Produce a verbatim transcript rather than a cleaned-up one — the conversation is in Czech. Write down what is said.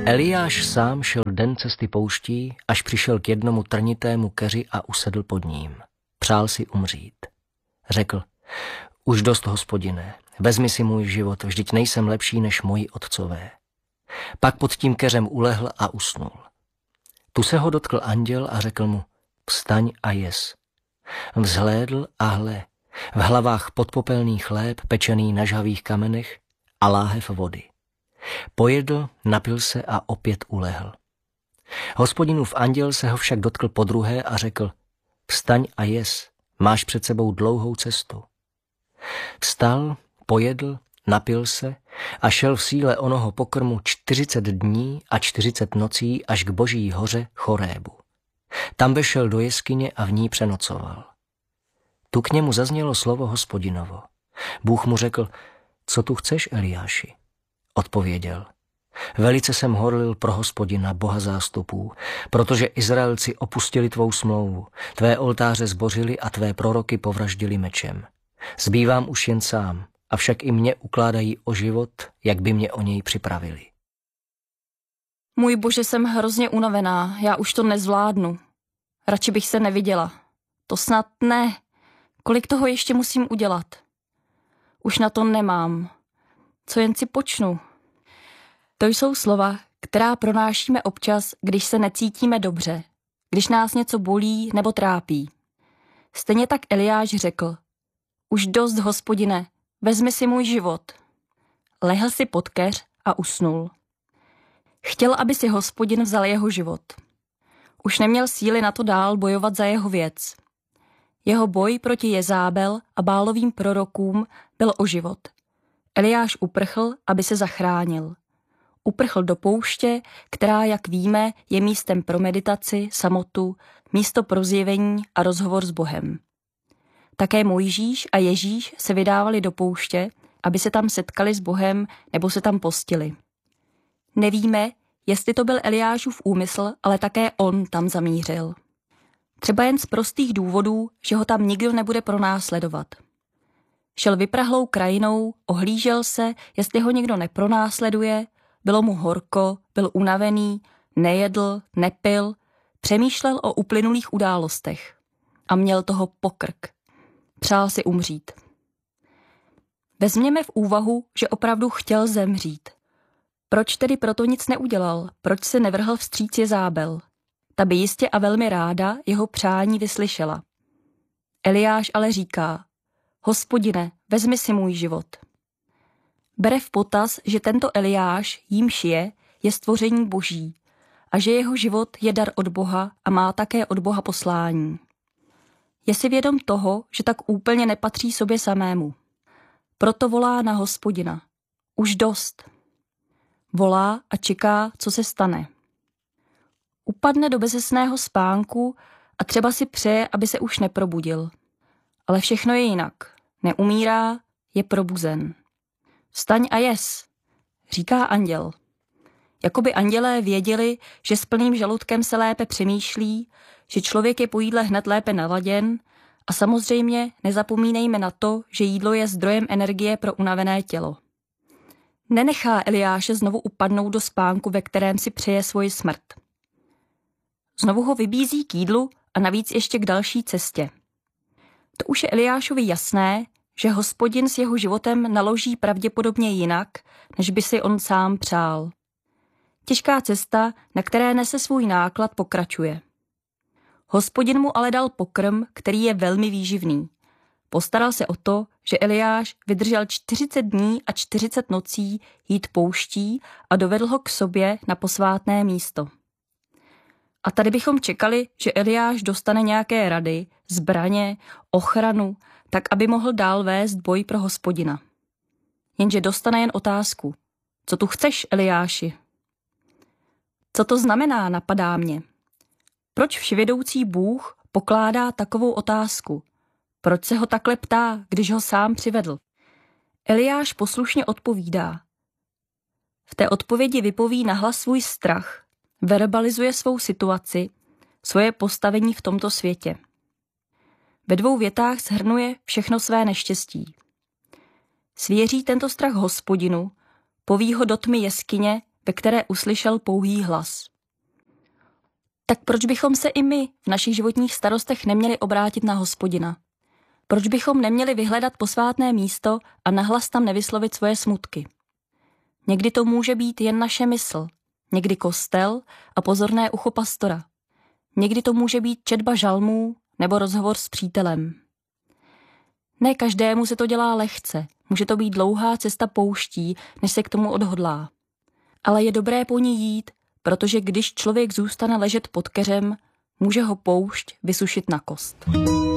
Eliáš sám šel den cesty pouští, až přišel k jednomu trnitému keři a usedl pod ním. Přál si umřít. Řekl, už dost, Hospodine, vezmi si můj život, vždyť nejsem lepší než moji otcové. Pak pod tím keřem ulehl a usnul. Tu se ho dotkl anděl a řekl mu, vstaň a jes. Vzhlédl a hle, v hlavách podpopelný chléb, pečený na žhavých kamenech a láhev vody. Pojedl, napil se a opět ulehl. Hospodinův anděl se ho však dotkl podruhé a řekl, vstaň a jes, máš před sebou dlouhou cestu. Vstal, pojedl, napil se a šel v síle onoho pokrmu čtyřicet dní a čtyřicet nocí až k Boží hoře Chorébu. Tam vešel do jeskyně a v ní přenocoval. Tu k němu zaznělo slovo Hospodinovo. Bůh mu řekl, co tu chceš, Eliáši? Odpověděl, velice jsem horlil pro Hospodina, Boha zástupů, protože Izraelci opustili tvou smlouvu, tvé oltáře zbořili a tvé proroky povraždili mečem. Zbývám už jen sám, avšak i mě ukládají o život, jak by mě o něj připravili. Můj Bože, jsem hrozně unavená, já už to nezvládnu. Radši bych se neviděla. To snad ne. Kolik toho ještě musím udělat? Už na to nemám. Co jen si počnu? To jsou slova, která pronášíme občas, když se necítíme dobře, když nás něco bolí nebo trápí. Stejně tak Eliáš řekl, už dost, Hospodine, vezmi si můj život. Lehl si pod keř a usnul. Chtěl, aby si Hospodin vzal jeho život. Už neměl síly na to dál bojovat za jeho věc. Jeho boj proti Jezábel a Bálovým prorokům byl o život. Eliáš uprchl, aby se zachránil. Uprchl do pouště, která, jak víme, je místem pro meditaci, samotu, místo pro zjevení a rozhovor s Bohem. Také Mojžíš a Ježíš se vydávali do pouště, aby se tam setkali s Bohem nebo se tam postili. Nevíme, jestli to byl Eliášův úmysl, ale také on tam zamířil. Třeba jen z prostých důvodů, že ho tam nikdo nebude pronásledovat. Šel vyprahlou krajinou, ohlížel se, jestli ho někdo nepronásleduje, bylo mu horko, byl unavený, nejedl, nepil, přemýšlel o uplynulých událostech a měl toho pokrk. Přál si umřít. Vezměme v úvahu, že opravdu chtěl zemřít. Proč tedy proto nic neudělal? Proč se nevrhl vstříc Jezábel? Ta by jistě a velmi ráda jeho přání vyslyšela. Eliáš ale říká, Hospodine, vezmi si můj život. Bere v potaz, že tento Eliáš, jímž je, je stvoření Boží a že jeho život je dar od Boha a má také od Boha poslání. Je si vědom toho, že tak úplně nepatří sobě samému. Proto volá na Hospodina. Už dost. Volá a čeká, co se stane. Upadne do bezesného spánku a třeba si přeje, aby se už neprobudil. Ale všechno je jinak. Neumírá, je probuzen. Vstaň a jes, říká anděl. Jakoby andělé věděli, že s plným žaludkem se lépe přemýšlí, že člověk je po jídle hned lépe naladěn a samozřejmě nezapomínejme na to, že jídlo je zdrojem energie pro unavené tělo. Nenechá Eliáše znovu upadnout do spánku, ve kterém si přeje svoji smrt. Znovu ho vybízí k jídlu a navíc ještě k další cestě. To už je Eliášovi jasné, že Hospodin s jeho životem naloží pravděpodobně jinak, než by si on sám přál. Těžká cesta, na které nese svůj náklad, pokračuje. Hospodin mu ale dal pokrm, který je velmi výživný. Postaral se o to, že Eliáš vydržel čtyřicet dní a čtyřicet nocí jít pouští a dovedl ho k sobě na posvátné místo. A tady bychom čekali, že Eliáš dostane nějaké rady, zbraně, ochranu, tak aby mohl dál vést boj pro Hospodina. Jenže dostane jen otázku. Co tu chceš, Eliáši? Co to znamená, napadá mě. Proč vševědoucí Bůh pokládá takovou otázku? Proč se ho takhle ptá, když ho sám přivedl? Eliáš poslušně odpovídá. V té odpovědi vypoví nahlas svůj strach, verbalizuje svou situaci, svoje postavení v tomto světě. Ve dvou větách shrnuje všechno své neštěstí. Svěří tento strach Hospodinu, poví ho do tmy jeskyně, ve které uslyšel pouhý hlas. Tak proč bychom se i my v našich životních starostech neměli obrátit na Hospodina? Proč bychom neměli vyhledat posvátné místo a nahlas tam nevyslovit svoje smutky? Někdy to může být jen naše mysl, někdy kostel a pozorné ucho pastora. Někdy to může být četba žalmů nebo rozhovor s přítelem. Ne každému se to dělá lehce, může to být dlouhá cesta pouští, než se k tomu odhodlá. Ale je dobré po ní jít, protože když člověk zůstane ležet pod keřem, může ho poušť vysušit na kost.